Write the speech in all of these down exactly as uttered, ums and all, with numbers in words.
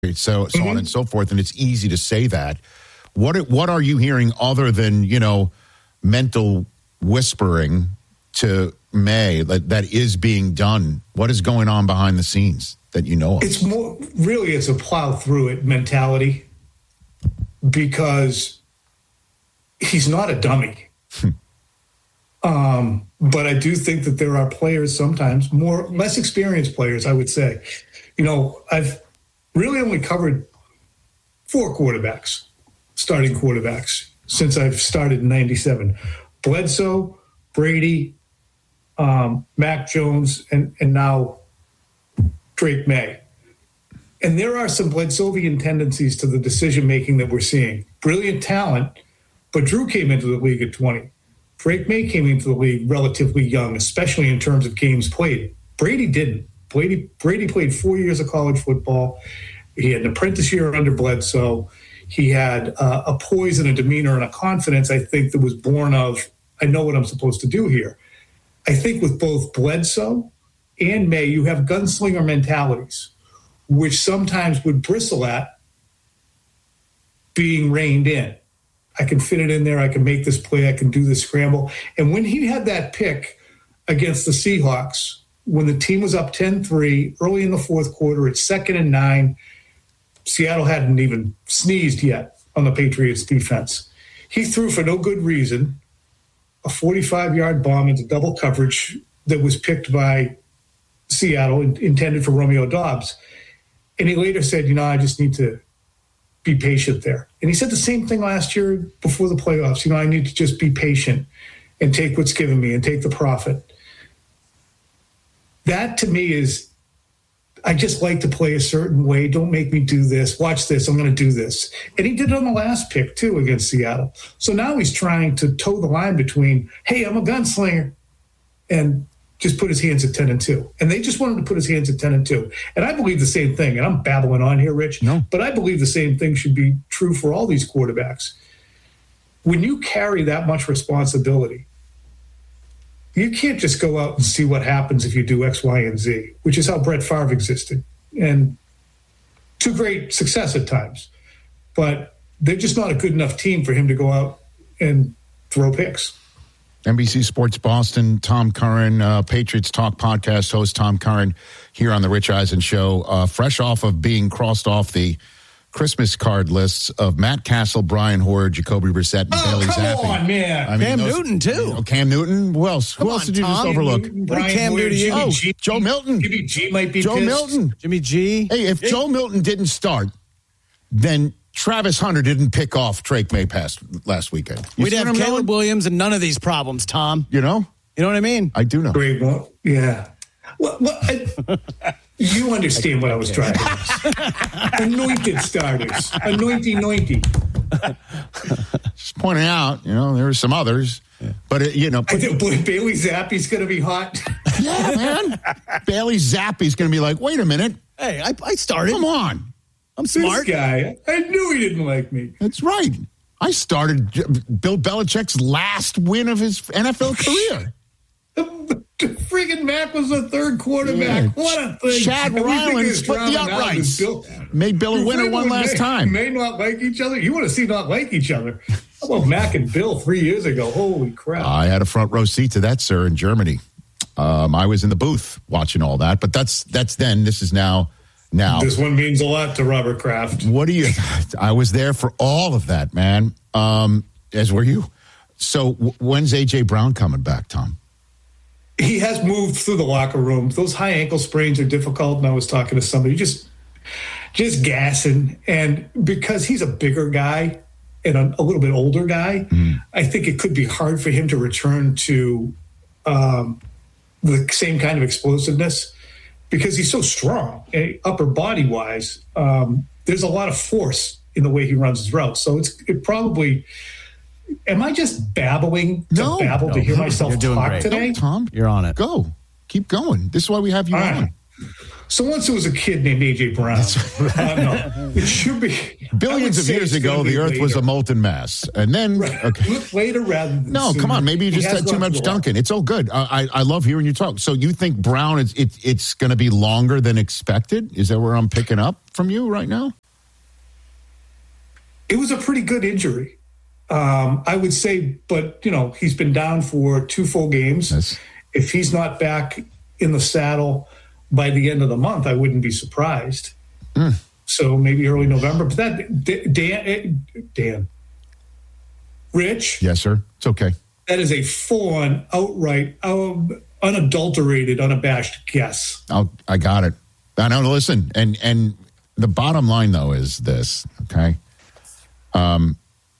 Patriots, so so mm-hmm. on and so forth, and it's easy to say that. What what are you hearing other than, you know, mental whispering to May that, that is being done? What is going on behind the scenes that you know of? It's more, really, it's a plow through it mentality, because he's not a dummy. um, but I do think that there are players sometimes, more less experienced players, I would say. You know, I've really only covered four quarterbacks, starting quarterbacks, since I've started in ninety-seven. Bledsoe, Brady, um, Mac Jones, and, and now Drake May. And there are some Bledsovian tendencies to the decision-making that we're seeing. Brilliant talent, but Drew came into the league at twenty. Drake May came into the league relatively young, especially in terms of games played. Brady didn't. Brady, Brady played four years of college football. He had an apprentice year under Bledsoe. He had uh, a poise and a demeanor and a confidence, I think, that was born of, I know what I'm supposed to do here. I think with both Bledsoe and May, you have gunslinger mentalities, which sometimes would bristle at being reined in. I can fit it in there. I can make this play. I can do this scramble. And when he had that pick against the Seahawks, when the team was up ten three early in the fourth quarter, it's second and nine, Seattle hadn't even sneezed yet on the Patriots defense. He threw for no good reason a forty-five-yard bomb into double coverage that was picked by Seattle, intended for Romeo Doubs. And he later said, you know, I just need to be patient there. And he said the same thing last year before the playoffs. You know, I need to just be patient and take what's given me and take the profit. That to me is, I just like to play a certain way. Don't make me do this. Watch this. I'm going to do this. And he did it on the last pick, too, against Seattle. So now he's trying to toe the line between, hey, I'm a gunslinger, and just put his hands at ten and two. And they just wanted to put his hands at ten and two. And I believe the same thing. And I'm babbling on here, Rich. No. But I believe the same thing should be true for all these quarterbacks. When you carry that much responsibility, you can't just go out and see what happens if you do X, Y, and Z, which is how Brett Favre existed. And to great success at times. But they're just not a good enough team for him to go out and throw picks. N B C Sports Boston, Tom Curran, uh, Patriots Talk podcast host Tom Curran here on the Rich Eisen Show, uh, fresh off of being crossed off the Christmas card lists of Matt Castle, Brian Hoyer, Jacoby Brissett, and oh, Bailey come Zappi. on, man. I mean, Cam those, Newton, too. You know, Cam Newton. Who else? Come Who else on, did you Tom. just overlook? Newton, What did Cam Hoyer, do to you? Oh, G, Joe Milton. Jimmy G might be Joe pissed. Milton. Jimmy G. Hey, if Joe Milton didn't start, then Travis Hunter didn't pick off Drake May past last weekend. You We'd see have what I'm Caleb going? Williams and none of these problems, Tom. You know? You know what I mean? I do know. Great one. Yeah. Well, well, I, you understand what I was trying to say. Anointed starters. Anointy, anointy. Just pointing out, you know, there are some others. Yeah. But, it, you know. I think boy, Bailey Zappi's going to be hot. Yeah, man. Bailey Zappi's going to be like, wait a minute. Hey, I, I started. Come on. I'm smart. This guy, I knew he didn't like me. That's right. I started Bill Belichick's last win of his N F L career. Freaking Mac was the third quarterback. Yeah. What a thing. Chad Ryland split the uprights. Bill, Made Bill a winner one last may, time. May not like each other. You want to see not like each other. How about Mac and Bill three years ago? Holy crap. I had a front row seat to that, sir, in Germany. Um, I was in the booth watching all that. But that's that's then. This is now. Now, this one means a lot to Robert Kraft. What do you? I was there for all of that, man. Um, as were you. So w- when's A J Brown coming back, Tom? He has moved through the locker room. Those high ankle sprains are difficult. And I was talking to somebody just, just gassing. And because he's a bigger guy and a, a little bit older guy, mm. I think it could be hard for him to return to um, the same kind of explosiveness. Because he's so strong, upper body wise, um, there's a lot of force in the way he runs his routes. So it's it probably. Am I just babbling to no, babble no, to hear no, myself you're doing talk great. today? No, Tom, you're on it. Go, keep going. This is why we have you All on. Right. So once there was a kid named A J Brown, uh, no, it should be billions of years ago. The Earth later. was a molten mass, and then right. okay. Look later rather than no. sooner. Come on, maybe you just had too much Dunkin'. It's all good. I, I I love hearing you talk. So you think Brown is it, it's going to be longer than expected? Is that where I'm picking up from you right now? It was a pretty good injury, um, I would say. But, you know, he's been down for two full games. Yes. If he's not back in the saddle by the end of the month, I wouldn't be surprised. Mm. So maybe early November. But that, Dan, Dan, Rich? Yes, sir. It's okay. That is a full-on, outright, um, unadulterated, unabashed guess. I'll, I got it. I know. Listen, and and the bottom line though is this. Okay, um,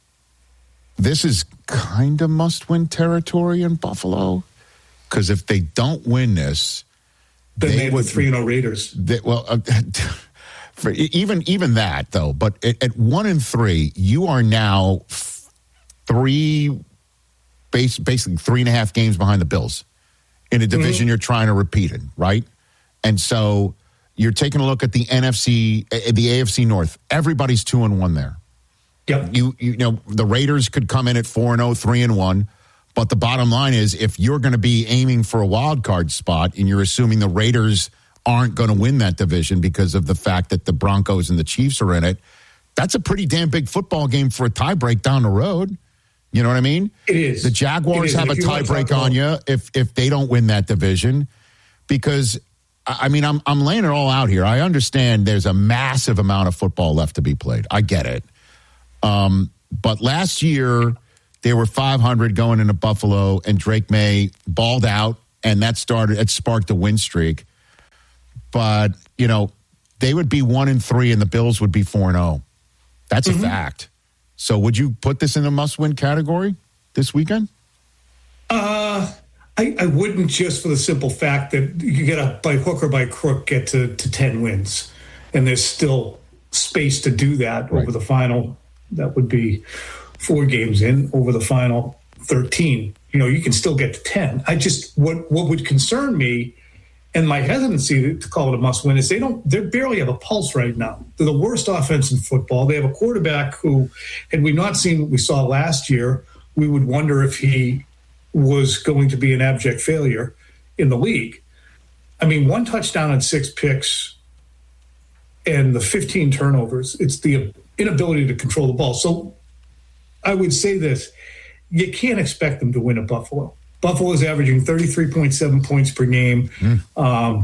this is kind of must-win territory in Buffalo, because if they don't win this, then they, they have would the three and oh Raiders. They, well, uh, for even even that though, but at, at one and three, you are now three. Base, basically three and a half games behind the Bills in a division mm-hmm. you're trying to repeat in, right? And so you're taking a look at the N F C, the A F C North. Everybody's two and one there. Yep. You you know the Raiders could come in at four and oh, three and one, but the bottom line is if you're going to be aiming for a wild card spot and you're assuming the Raiders aren't going to win that division because of the fact that the Broncos and the Chiefs are in it, that's a pretty damn big football game for a tiebreak down the road. You know what I mean? It is. The Jaguars is. have If a you want to tiebreak talk on you if if they don't win that division, because I mean I'm I'm laying it all out here. I understand there's a massive amount of football left to be played. I get it. Um, but last year they were five hundred going into Buffalo, and Drake May balled out, and that started it sparked a win streak. But you know they would be one and three, and the Bills would be four and zero. That's mm-hmm. a fact. So would you put this in a must-win category this weekend? Uh, I, I wouldn't, just for the simple fact that you get to, by hook or by crook, get to, to ten wins. And there's still space to do that right. over the final. That would be four games in over the final thirteen. You know, you can still get to ten. I just, what, what would concern me, and my hesitancy to call it a must-win, is they don't. They barely have a pulse right now. They're the worst offense in football. They have a quarterback who, had we not seen what we saw last year, we would wonder if he was going to be an abject failure in the league. I mean, one touchdown and six picks, and the fifteen turnovers. It's the inability to control the ball. So, I would say this: you can't expect them to win at Buffalo. Buffalo is averaging thirty-three point seven points per game. Mm. Um,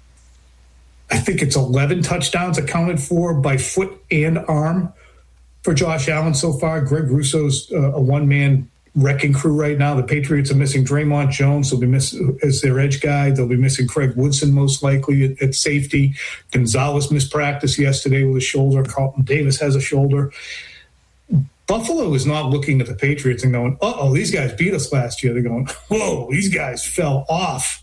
I think it's eleven touchdowns accounted for by foot and arm for Josh Allen so far. Greg Russo's uh, a one-man wrecking crew right now. The Patriots are missing Draymond Jones. They'll be missing as their edge guy. They'll be missing Craig Woodson most likely at, at safety. Gonzalez missed practice yesterday with a shoulder. Carlton Davis has a shoulder. Buffalo is not looking at the Patriots and going, uh-oh, these guys beat us last year. They're going, whoa, these guys fell off.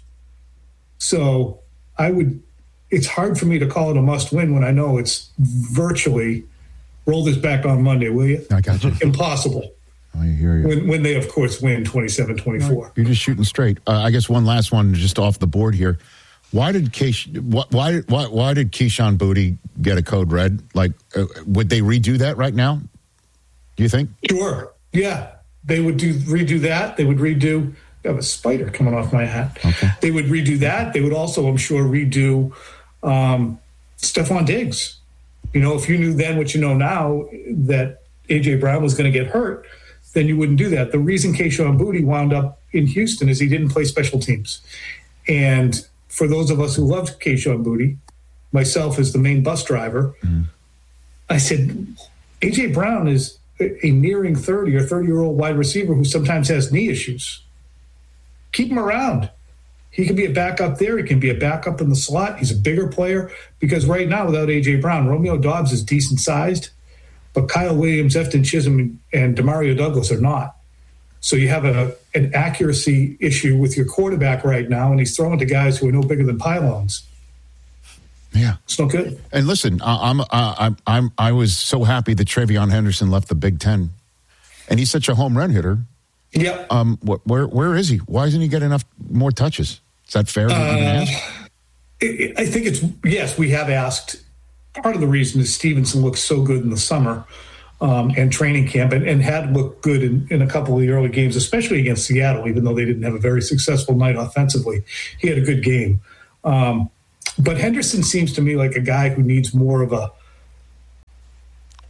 So I would – it's hard for me to call it a must-win when I know it's virtually – roll this back on Monday, will you? I got you. Impossible. I hear you. When, when they, of course, win twenty-seven twenty-four. You're just shooting straight. Uh, I guess one last one just off the board here. Why did Keish, why, why, why, why did Keyshawn Boutte get a code red? Like, uh, would they redo that right now? Do you think? Sure. Yeah. They would do redo that. They would redo – I have a spider coming off my hat. Okay. They would redo that. They would also, I'm sure, redo um, Stephon Diggs. You know, if you knew then what you know now, that A J. Brown was going to get hurt, then you wouldn't do that. The reason Keyshawn Boutte wound up in Houston is he didn't play special teams. And for those of us who loved Keyshawn Boutte, myself as the main bus driver, mm. I said, A J. Brown is – a nearing thirty or thirty-year-old wide receiver who sometimes has knee issues. Keep him around. He can be a backup there. He can be a backup in the slot. He's a bigger player because right now without A J. Brown, Romeo Doubs is decent sized, but Kyle Williams, Efton Chisholm, and Demario Douglas are not. So you have a an accuracy issue with your quarterback right now, and he's throwing to guys who are no bigger than pylons. Yeah, it's no good. And listen, I'm I'm I'm I was so happy that TreVeyon Henderson left the Big Ten, and he's such a home run hitter. Yeah. Um. What, where where is he? Why doesn't he get enough more touches? Is that fair to uh, even ask? I think it's yes. We have asked. Part of the reason is Stevenson looked so good in the summer um, and training camp, and, and had looked good in, in a couple of the early games, especially against Seattle. Even though they didn't have a very successful night offensively, he had a good game. Um, But Henderson seems to me like a guy who needs more of a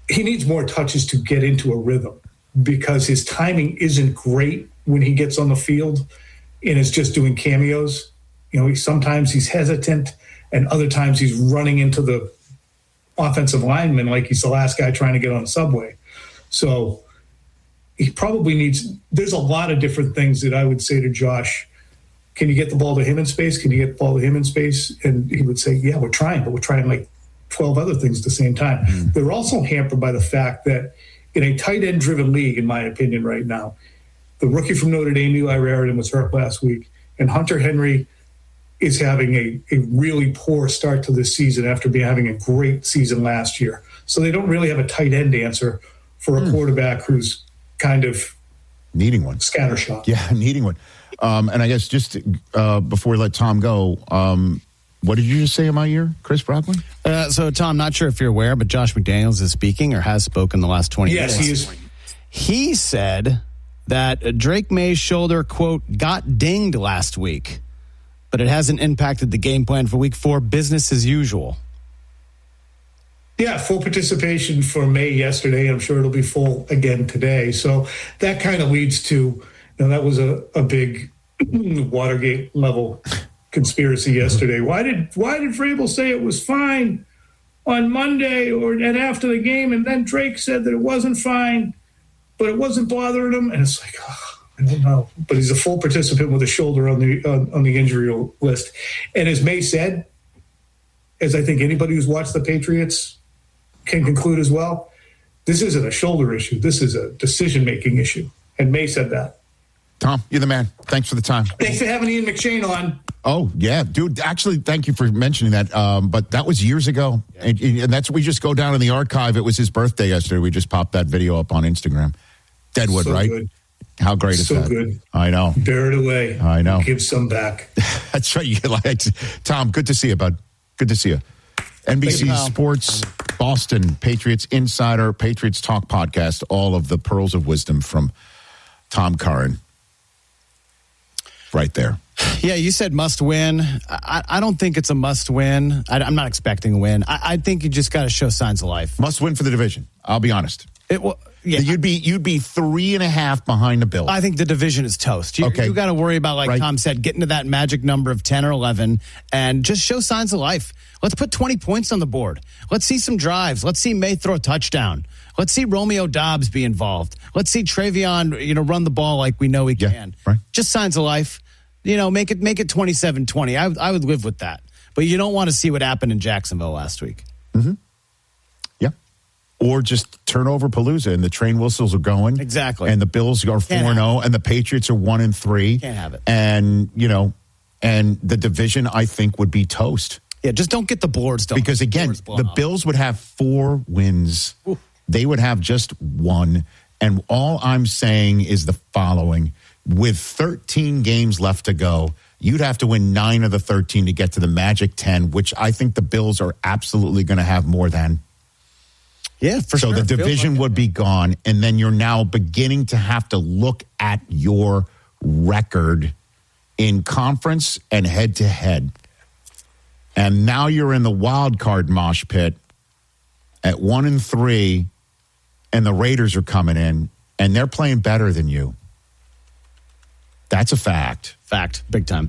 he needs more touches to get into a rhythm because his timing isn't great when he gets on the field and is just doing cameos. You know, he, sometimes he's hesitant and other times he's running into the offensive lineman like he's the last guy trying to get on a subway. So he probably needs – there's a lot of different things that I would say to Josh. Can you get the ball to him in space? Can you get the ball to him in space? And he would say, yeah, we're trying, but we're trying like twelve other things at the same time. Mm-hmm. They're also hampered by the fact that in a tight end-driven league, in my opinion right now, the rookie from Notre Dame, Eli Raritan, was hurt last week, and Hunter Henry is having a, a really poor start to this season after being having a great season last year. So they don't really have a tight end answer for a mm. quarterback who's kind of needing one. Scattershot. Yeah, needing one. Um, and I guess just uh, before we let Tom go, um, what did you just say about your Chris Brockman? Uh, so, Tom, not sure if you're aware, but Josh McDaniels is speaking or has spoken the last twenty yes, minutes. Yes, he is. He said that Drake May's shoulder, quote, got dinged last week, but it hasn't impacted the game plan for week four. Business as usual. Yeah, full participation for May yesterday. I'm sure it'll be full again today. So that kind of leads to, you know, that was a, a big Watergate level conspiracy yesterday. Why did why did Vrabel say it was fine on Monday or and after the game, and then Drake said that it wasn't fine, but it wasn't bothering him? And it's like, oh, I don't know. But he's a full participant with a shoulder on the on, on the injury list. And as May said, as I think anybody who's watched the Patriots can conclude as well, this isn't a shoulder issue. This is a decision-making issue. And May said that. Tom, you're the man. Thanks for the time. Thanks for having Ian McShane on. Oh, yeah. Dude, actually, thank you for mentioning that. Um, but that was years ago. Yeah. And, and that's, we just go down in the archive. It was his birthday yesterday. We just popped that video up on Instagram. Deadwood, so right? Good. How great is so that? So good. I know. Bear it away. I know. Give some back. That's right. You like Tom, good to see you, bud. Good to see you. N B C Sports, Boston, Patriots Insider, Patriots Talk Podcast, all of the pearls of wisdom from Tom Curran. Right there. Yeah, you said must win. I, I don't think it's a must win. I, I'm not expecting a win. I, I think you just got to show signs of life. Must win for the division. I'll be honest. It well, yeah. You'd be you'd be three and a half behind the Bills. I think the division is toast. You, okay. you got to worry about, like right. Tom said, getting to that magic number of ten or eleven and just show signs of life. Let's put twenty points on the board. Let's see some drives. Let's see May throw a touchdown. Let's see Romeo Doubs be involved. Let's see Travion, you know, run the ball like we know he yeah, can. Right. Just signs of life. You know, make it make it twenty-seven twenty. I, I would live with that. But you don't want to see what happened in Jacksonville last week. Mm-hmm. Yeah. Or just turn over Palooza and the train whistles are going. Exactly. And the Bills are four and oh and the Patriots are one and three. Can't have it. And, you know, and the division, I think, would be toast. Yeah, just don't get the boards done. Because, again, the, the Bills would have four wins. Ooh. They would have just one. And all I'm saying is the following. With thirteen games left to go, you'd have to win nine of the thirteen to get to the magic ten, which I think the Bills are absolutely going to have more than. Yeah, for so sure. So the division would be gone, and then you're now beginning to have to look at your record in conference and head-to-head. And now you're in the wild card mosh pit at one and three, and the Raiders are coming in, and they're playing better than you. That's a fact. Fact. Big time.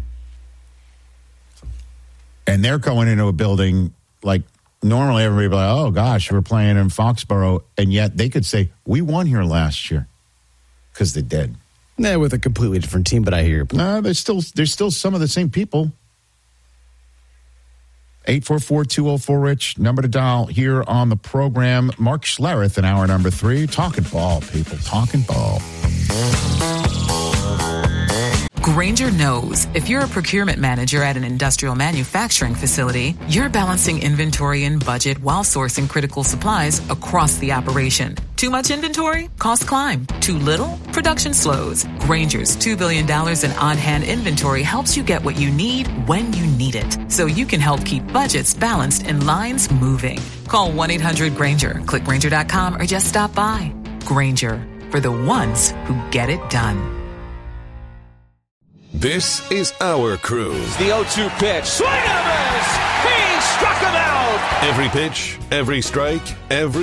And they're going into a building like normally everybody be like, oh, gosh, we're playing in Foxborough. And yet they could say, we won here last year because they did. Yeah, with a completely different team, but I hear your point. No, there's still, there's still some of the same people. eight four four, two oh four, Rich, number to dial here on the program. Mark Schlereth in hour number three. Talking ball, people. Talking ball. Grainger knows if you're a procurement manager at an industrial manufacturing facility, you're balancing inventory and budget while sourcing critical supplies across the operation. Too much inventory? Costs climb. Too little? Production slows. Grainger's two billion dollars in on-hand inventory helps you get what you need when you need it, so you can help keep budgets balanced and lines moving. Call one eight hundred Grainger, click Grainger dot com, or just stop by. Grainger, for the ones who get it done. This is our crew. The oh two pitch. Swing and a miss! He struck him out! Every pitch, every strike, every